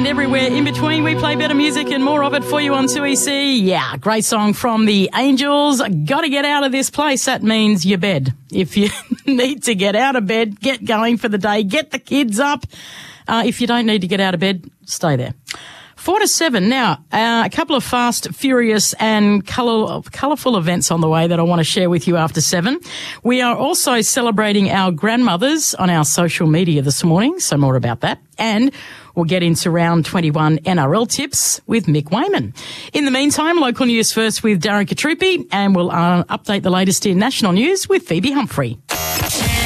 and everywhere in between. We play better music and more of it for you on 2EC. Yeah, great song from the Angels. Got to get out of this place. That means your bed. If you need to get out of bed, get going for the day, get the kids up. If you don't need to get out of bed, stay there. 4 to 7. Now, a couple of fast, furious and colourful events on the way that I want to share with you after 7. We are also celebrating our grandmothers on our social media this morning, so more about that. And we'll get into round 21 NRL tips with Mick Wayman. In the meantime, local news first with Darren Katrupi, and we'll update the latest in national news with Phoebe Humphrey.